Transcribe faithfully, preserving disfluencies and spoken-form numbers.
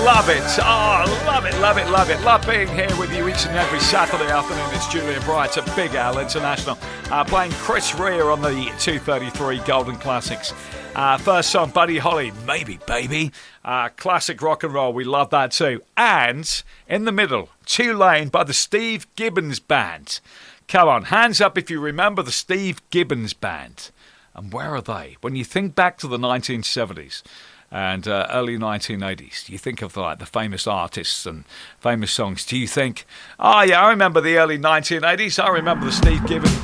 love it. Oh, love it, love it, love it. Love being here with you each and every Saturday afternoon. It's Julian Bright at Big Al International, uh, playing Chris Rea on the two thirty-three Golden Classics. Uh, first song, Buddy Holly, Maybe Baby. Uh, classic rock and roll, we love that too. And in the middle, Tulane by the Steve Gibbons Band. Come on, hands up if you remember the Steve Gibbons Band. And where are they? When you think back to the nineteen seventies and uh, early nineteen eighties, you think of like the famous artists and famous songs. Do you think, oh yeah, I remember the early nineteen eighties. I remember the Steve Gibbons